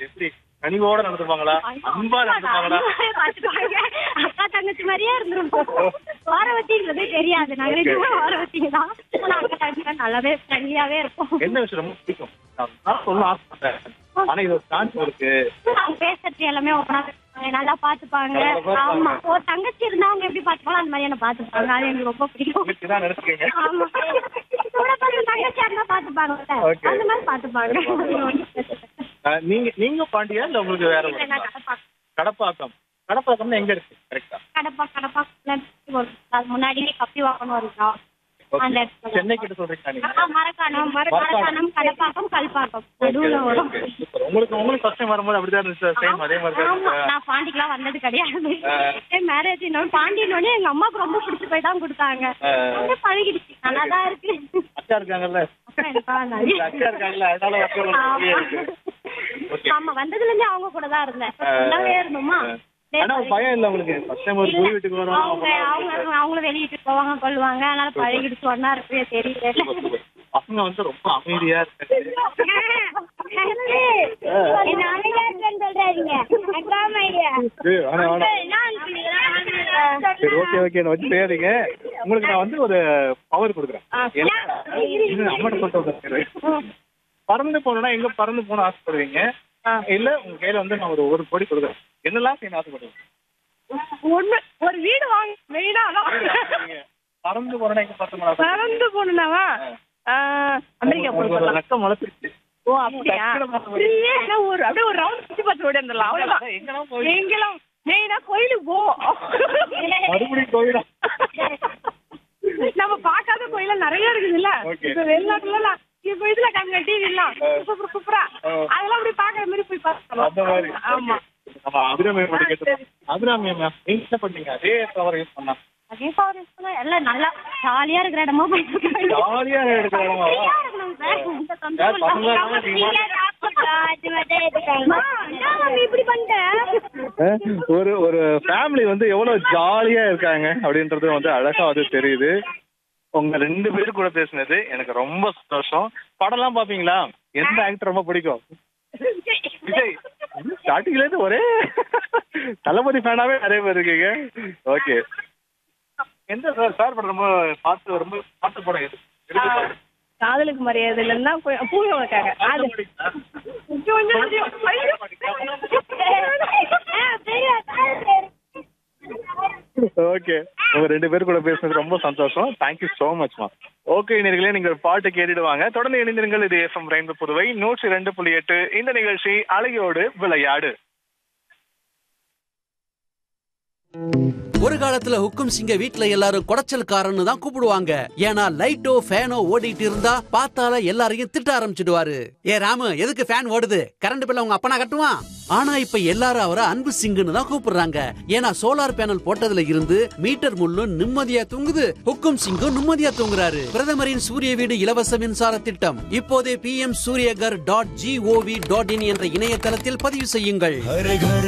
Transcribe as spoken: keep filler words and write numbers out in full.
எப்படி கனிவோட நடந்துப்பாங்களா, அன்பா நடந்துப்பாங்களா? அக்கா தங்கச்சி மாதிரியே இருந்துருப்போம். வாரவத்திங்கிறதே தெரியாது. நாங்க நிஜமா வாரவத்திங்க தான். ஆனா அக்கா தங்கச்சி நல்லாவே ஃப்ரெண்ட்லியாவே இருப்போம். என்ன விஷயம் ரொம்ப பிடிக்கும்? நான் சொல்ல ஆசைப்பட்டேன். ஆனா இது ஒரு சான்ஸ் இருக்கு. அவங்க பேசுறது எல்லாமே ஒவ்வொரு நல்லா பாத்துப்பாங்க. ஆமா, ஒரு தங்கச்சி இருந்தா அவங்க எப்படி பாத்துப்பாங்க அந்த மாதிரி என்ன பாத்துப்பாங்க. அது எனக்கு ரொம்ப பிடிக்கும். தான் நினைச்சுக்கீங்க. ஆமா, கூட பிறந்த தங்கச்சியா இருந்தா பாத்துப்பாங்க, அந்த மாதிரி பாத்துப்பாங்க. நீங்க நீங்க பாண்டியா இல்ல உங்களுக்கு வேற ஊரு? கடப்பாக்கம். கடப்பாக்கம்னா எங்க இருக்கு கரெக்டா? கடப்பா கடப்பாக்கம் முன்னாடியே கப்பி வாக்கணும் இருக்கா அந்த இடத்துல. சென்னை கிட்ட சொல்றீங்களா நீங்க? மரக்காணம் மரக்காணம் கடப்பாக்கம் கல்பாக்கம் நடுவுல வரும். உங்களுக்கு உங்களுக்கு ஃபர்ஸ்ட் டைம் வரும்போது அப்படிதான் இருந்துச்சு. சேம் அதே மாதிரி தான் ஆமா, நான் பாண்டிக்குலாம் வந்தது கிடையாது. மேரேஜ் பாண்டினோடனே எங்க அம்மாவுக்கு ரொம்ப பிடிச்சி போய் தான் கொடுத்தாங்க. பழகிடுச்சு, நல்லாதான் இருக்கு. அக்கா இருக்காங்கல்ல, அக்கா இருக்காங்கல்ல, அதனால ஆமா, வந்ததுல இருந்தே அவங்க கூட தான் இருந்தேன். நல்லாவே இருந்தோமா. ஆனா பயம் இல்ல உங்களுக்கு? ஃபர்ஸ்ட் டைம் ஒரு புது வீட்டுக்கு வரோம். அவங்க அவங்க அவங்களும் வெளியிட்டு போவாங்க கொள்வாங்க, அதனால பழகிடுச்சு. ஒன்னா இருக்கு தெரியல. பசங்க வந்து ரொம்ப அமைதியா இருக்கு. உங்களுக்கு நான் வந்து ஒரு பவர் கொடுக்குறேன். அம்மாட்ட சொல்லிட்டு பறந்து போனா எங்க பறந்து போன ஆசைப்படுவீங்க? இல்ல உங்க கையில வந்து நான் ஒரு ஒரு கோடி கொடுக்குறேன், என்னெல்லாம் செய்யணும் ஆசைப்படுவீங்க? ஒண்ணு ஒரு வீடு வாங்க மெயினா. பறந்து போனா எங்க பறந்து போனா? பறந்து போனாவா அமெரிக்கா போறோம். ரத்தம் முளைச்சிருச்சு. ஓ அப்படியா? ஒரு அப்படியே ஒரு ரவுண்ட் சுத்தி பார்த்து ஓடி வந்துடலாம், அவ்வளவுதான். எங்கெல்லாம் மெயினா கோயிலுக்கு போவோம். மறுபடியும் கோயிலா? நம்ம பார்க்காத கோயில நிறைய இருக்குது இல்ல, இப்ப வெளிநாட்டுல இப்ப இதுல காமிங்க டிவி எல்லாம் சூப்பர் சூப்பரா, அதெல்லாம் அப்படி பாக்குற மாதிரி போய் பார்க்கலாம். ஆமா, அபிராமி அபிராமி மேம் நீங்க என்ன பண்ணீங்க? அதே பவர் யூஸ் பண்ணா அதே பவர் யூஸ் பண்ணா எல்லாம் நல்லா ஜாலியா இருக்கிற இடமா போய் ஜாலியா இருக்கிற இடமா? ஒரு ஒரு ஃபேமிலி வந்து எவ்வளவு ஜாலியா இருக்காங்க அப்படின்றது வந்து அழகா வந்து தெரியுது. உங்க ரெண்டு பேரு கூட பேசுனது எனக்கு ரொம்ப சந்தோஷம். படம் எல்லாம் பாப்பீங்களா? எந்த ஆக்டர் ரொம்ப பிடிக்கும்? விஜய். ஸ்டார்டிங்ல இருந்து ஒரே தளபதி ஃபேனாவே நிறைய பேர் இருக்கீங்க. ஓகே, எந்த சார் சார் படம் ரொம்ப பார்த்து ரொம்ப பார்த்து படம் எது? காதலுக்கு மரியாதை இல்லைன்னா பூமி உனக்காக. அது ஓகே, உங்க ரெண்டு பேரும் கூட பேசுனது ரொம்ப சந்தோஷம். Thank you so மச்மா. ஓகே நேயர்களே, நீங்க ஒரு பாட்டு கேட்டுடுவாங்க. தொடர்ந்து இணைந்திருங்கள். இது எஃப்எம் ரெயின்போ புதுவை நூற்றி ரெண்டு புள்ளி எட்டு. இந்த நிகழ்ச்சி அழகியோடு விளையாடு. ஒரு காலத்துல ஹுக்கும் சிங்க வீட்ல எல்லாரும் குடைச்சல்காரன்னு தான் கூப்பிடுவாங்க. ஏன்னா லைட்டோ ஃபேனோ ஓடிட்டு இருந்தா பார்த்தால எல்லாரையும் திட்ட ஆரம்பிச்சிடுவாரு. ஏ ராமு, எதுக்கு ஃபேன் ஓடுது? கரண்ட் பில்ல உங்க அப்பனா கட்டுவான். ஆனா இப்ப எல்லாரும் அவரை அன்பு சிங்குன்னு தான் கூப்பிடுறாங்க. ஏன்னா சோலார் பேனல் போட்டதுல இருந்து மீட்டர் முள்ளும் நிம்மதியா தூங்குது, ஹுக்கும் சிங்கும் நிம்மதியா தூங்குறாரு. பிரதமரின் சூரிய வீடு இலவச மின்சார திட்டம் இப்போதே B M Surya Ghar dot gov dot in என்ற இணையதளத்தில் பதிவு செய்யுங்கள்.